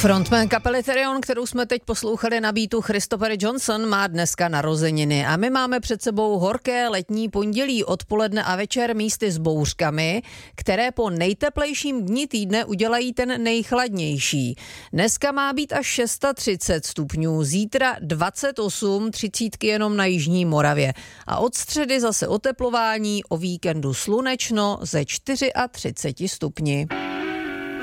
Frontman kapely Therion, kterou jsme teď poslouchali na beatu Christopher Johnson, má dneska narozeniny a my máme před sebou horké letní pondělí, odpoledne a večer místy s bouřkami, které po nejteplejším dni týdne udělají ten nejchladnější. Dneska má být až 630 stupňů, zítra 28, 30 jenom na jižní Moravě. A od středy zase oteplování, o víkendu slunečno ze 34 stupni.